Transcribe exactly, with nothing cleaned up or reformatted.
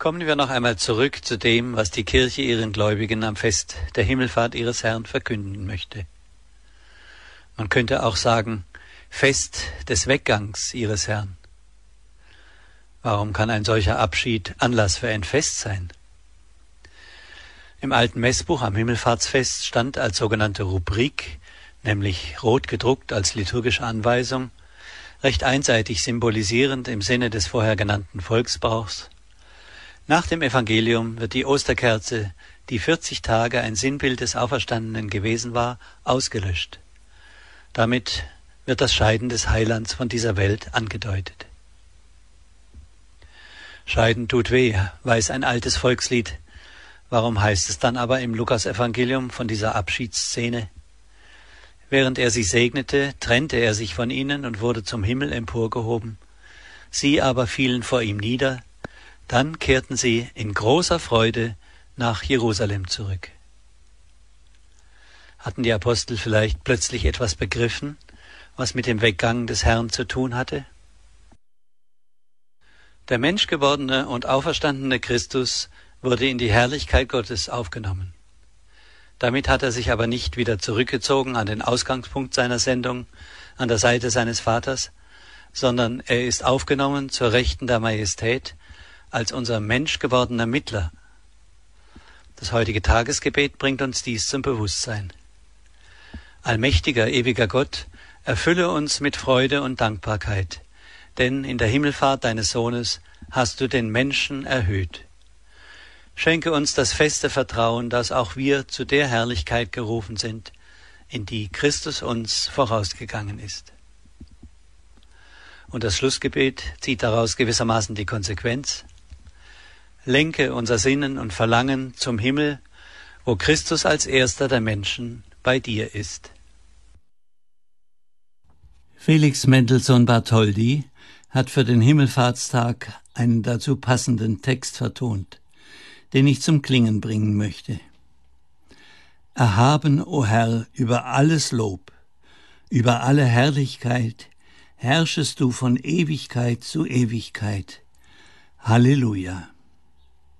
Kommen wir noch einmal zurück zu dem, was die Kirche ihren Gläubigen am Fest der Himmelfahrt ihres Herrn verkünden möchte. Man könnte auch sagen, Fest des Weggangs ihres Herrn. Warum kann ein solcher Abschied Anlass für ein Fest sein? Im alten Messbuch am Himmelfahrtsfest stand als sogenannte Rubrik, nämlich rot gedruckt als liturgische Anweisung, recht einseitig symbolisierend im Sinne des vorher genannten Volksbrauchs: Nach dem Evangelium wird die Osterkerze, die vierzig Tage ein Sinnbild des Auferstandenen gewesen war, ausgelöscht. Damit wird das Scheiden des Heilands von dieser Welt angedeutet. Scheiden tut weh, weiß ein altes Volkslied. Warum heißt es dann aber im Lukas-Evangelium von dieser Abschiedsszene: Während er sie segnete, trennte er sich von ihnen und wurde zum Himmel emporgehoben. Sie aber fielen vor ihm nieder. Dann kehrten sie in großer Freude nach Jerusalem zurück. Hatten die Apostel vielleicht plötzlich etwas begriffen, was mit dem Weggang des Herrn zu tun hatte? Der menschgewordene und auferstandene Christus wurde in die Herrlichkeit Gottes aufgenommen. Damit hat er sich aber nicht wieder zurückgezogen an den Ausgangspunkt seiner Sendung, an der Seite seines Vaters, sondern er ist aufgenommen zur Rechten der Majestät als unser menschgewordener Mittler. Das heutige Tagesgebet bringt uns dies zum Bewusstsein. Allmächtiger, ewiger Gott, erfülle uns mit Freude und Dankbarkeit, denn in der Himmelfahrt deines Sohnes hast du den Menschen erhöht. Schenke uns das feste Vertrauen, dass auch wir zu der Herrlichkeit gerufen sind, in die Christus uns vorausgegangen ist. Und das Schlussgebet zieht daraus gewissermaßen die Konsequenz: Lenke unser Sinnen und Verlangen zum Himmel, wo Christus als erster der Menschen bei dir ist. Felix Mendelssohn Bartholdy hat für den Himmelfahrtstag einen dazu passenden Text vertont, den ich zum Klingen bringen möchte. Erhaben, o Herr, über alles Lob, über alle Herrlichkeit, herrschest du von Ewigkeit zu Ewigkeit. Halleluja.